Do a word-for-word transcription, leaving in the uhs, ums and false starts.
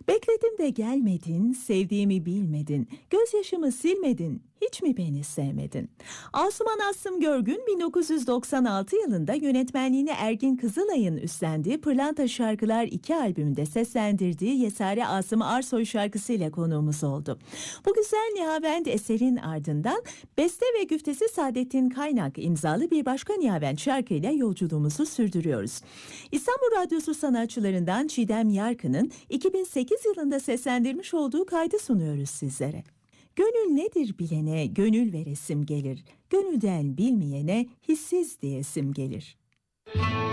Bekledim de gelmedin, sevdiğimi bilmedin, gözyaşımı silmedin, hiç mi beni sevmedin? Asuman Aslım Görgün bin dokuz yüz doksan altı yılında yönetmenliğini Ergin Kızılay'ın üstlendiği Pırlanta Şarkılar iki albümünde seslendirdiği Yesare Asım Arsoy şarkısıyla konuğumuz oldu. Bu güzel Nihavend eserin ardından beste ve güftesi Saadettin Kaynak imzalı bir başka Nihavend şarkıyla yolculuğumuzu sürdürüyoruz. İstanbul Radyosu sanatçılarından Çiğdem Yarkın'ın iki bin sekiz yılında seslendirmiş olduğu kaydı sunuyoruz sizlere. Gönül nedir bilene gönül veresim gelir, gönülden bilmeyene hissiz diyesim gelir.